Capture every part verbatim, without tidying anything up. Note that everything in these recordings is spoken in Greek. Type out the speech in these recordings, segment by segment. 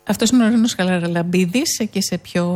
Αυτός είναι ο Ρήνος Χαραλαμπίδης και σε πιο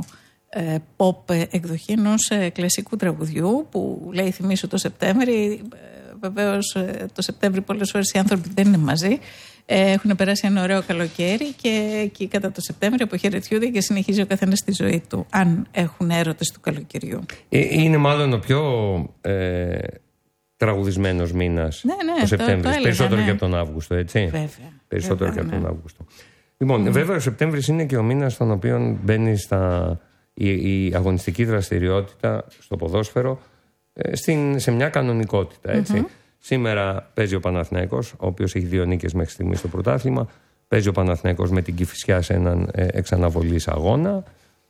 ε, pop εκδοχή ενός ε, κλασικού τραγουδιού που λέει θυμίσω το Σεπτέμβρη. Ε, βεβαίως ε, το Σεπτέμβρη πολλές φορές οι άνθρωποι δεν είναι μαζί. Ε, έχουν περάσει ένα ωραίο καλοκαίρι και εκεί κατά το Σεπτέμβρη αποχαιρετιούνται και συνεχίζει ο καθένας τη ζωή του, αν έχουν έρωτες του καλοκαιριού. Ε, είναι μάλλον ο πιο ε, τραγουδισμένος μήνας ναι, ναι, ο Σεπτέμβρης. Το, το Περισσότερο ναι. και από τον Αύγουστο, έτσι. Βέβαια. Περισσότερο βέβαια, και από ναι. τον Αύγουστο. Λοιπόν, mm. βέβαια ο Σεπτέμβρης είναι και ο μήνας στον οποίο μπαίνει στα, η, η αγωνιστική δραστηριότητα στο ποδόσφαιρο ε, στην, σε μια κανονικότητα, έτσι. Mm-hmm. Σήμερα παίζει ο Παναθηναϊκός, ο οποίος έχει δύο νίκες μέχρι στιγμής στο πρωτάθλημα. Παίζει ο Παναθηναϊκός με την Κηφισιά σε έναν ε, εξαναβολής αγώνα.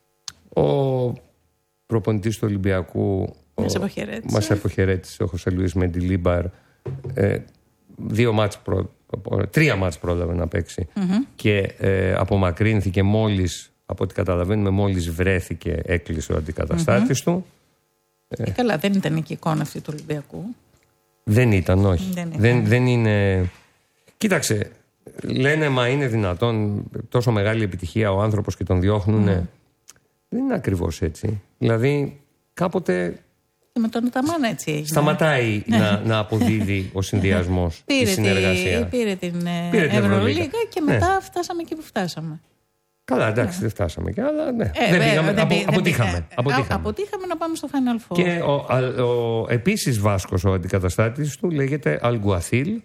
Ο προπονητής του Ολυμπιακού μας αποχαιρέτησε. Μας αποχαιρέτησε ο Χωσέ Λουίς Μεντιλίμπαρ. Ε, δύο μάτς προ, τρία μάτς πρόλαβε να παίξει. Mm-hmm. Και ε, απομακρύνθηκε μόλις, από ό,τι καταλαβαίνουμε, μόλις βρέθηκε, έκλεισε ο αντικαταστάτης mm-hmm. του. Ε, καλά, δεν ήταν και η εικόνα αυτή του Ολυμπιακού. Δεν ήταν, όχι. Δεν, ήταν. δεν, δεν είναι... Κοίταξε, λένε μα είναι δυνατόν τόσο μεγάλη επιτυχία ο άνθρωπος και τον διώχνουνε. Mm. Δεν είναι ακριβώς έτσι. Δηλαδή κάποτε... Και με τον Αταμάνα έτσι έγινε. Σταματάει να, να αποδίδει ο συνδυασμός, η συνεργασία. Πήρε την Ευρωλίγα και μετά ναι. φτάσαμε εκεί που φτάσαμε. Καλά, εντάξει, ναι. δεν φτάσαμε και άλλα. Ναι. Ε, δεν πήγαμε, δεν, απο, δεν, αποτύχαμε. Δεν, αποτύχαμε. αποτύχαμε να πάμε στο Final Four. Και ο, ο, ο, επίσης Βάσκος, ο αντικαταστάτης του, λέγεται Αλγκουαθίλ.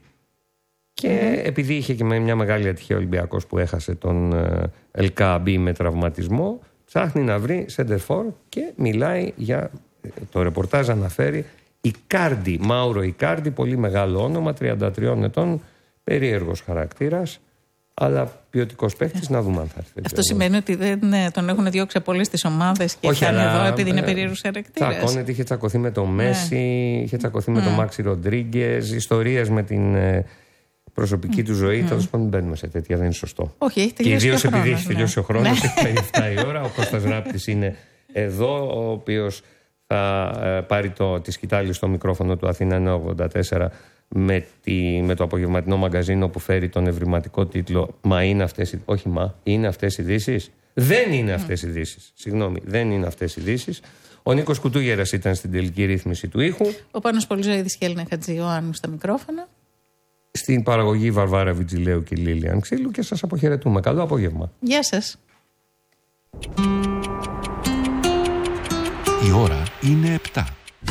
Και mm. επειδή είχε και μια μεγάλη ατυχία ο Ολυμπιακός που έχασε τον Ελκαμπή με τραυματισμό, ψάχνει να βρει σεντερφόρ και μιλάει για. Το ρεπορτάζ αναφέρει Ικάρντι, Μάουρο Ικάρντι, πολύ μεγάλο όνομα, τριάντα τριών ετών, περίεργος χαρακτήρας. Αλλά ποιοτικός παίκτης, να δούμε αν θα έρθει. Αυτό σημαίνει ότι δεν τον έχουν διώξει από όλες τις ομάδες και όχι, κάνει αλλά, εδώ επειδή είναι περίεργος χαρακτήρας. Τσακώνεται, είχε τσακωθεί με τον Μέση, ναι. είχε τσακωθεί mm. με τον Μάξι Ροντρίγκες, ιστορίες με την ε, προσωπική mm. του ζωή. Mm. Τέλος πάντων, δεν μπαίνουμε σε τέτοια, δεν είναι σωστό. Όχι, έχει τελειώσει. Και ιδίως επειδή έχει ναι. τελειώσει ο χρόνος, έχει φτάσει η ώρα. Ο Κώστας Ράπτης είναι εδώ, ο οποίος θα ε, πάρει το, τη σκητάλη στο μικρόφωνο του Αθήνα εννιακόσια ογδόντα τέσσερα. Με, τη, με το απογευματινό μαγκαζίνο που φέρει τον ευρηματικό τίτλο «Μα είναι αυτές οι...» Όχι μα, είναι αυτές οι ειδήσεις. Δεν είναι αυτές οι ειδήσεις. Συγγνώμη, δεν είναι αυτές οι ειδήσεις. Ο Νίκος Κουτούγερας ήταν στην τελική ρύθμιση του ήχου. Ο Πάνος Πολυζοίδης και Έλληνα Χατζιωάννου στα μικρόφωνα. Στην παραγωγή Βαρβάρα Βιτζιλέου και Λίλιαν Ξύλου και σας αποχαιρετούμε. Καλό απόγευμα. Γεια σας. Η ώρα είναι επτά.